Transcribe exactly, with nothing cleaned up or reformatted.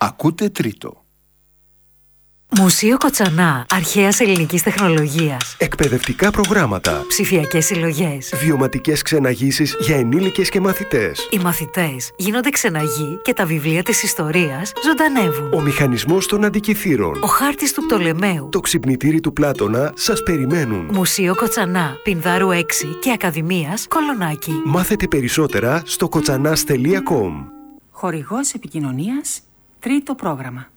Ακούτε τρίτο. Μουσείο Κοτσανά, αρχαίας ελληνικής τεχνολογίας. Εκπαιδευτικά προγράμματα. Ψηφιακές συλλογές. Βιωματικές ξεναγήσεις για ενήλικες και μαθητές. Οι μαθητές γίνονται ξεναγοί και τα βιβλία της ιστορίας ζωντανεύουν. Ο μηχανισμός των αντικειθήρων. Ο χάρτης του Πτολεμαίου. Το ξυπνητήρι του Πλάτωνα σας περιμένουν. Μουσείο Κοτσανά, Πινδάρου έξι και Ακαδημίας Κολονάκι. Μάθετε περισσότερα στο κοτζανάς τελεία κομ. Χορηγός επικοινωνίας, τρίτο πρόγραμμα.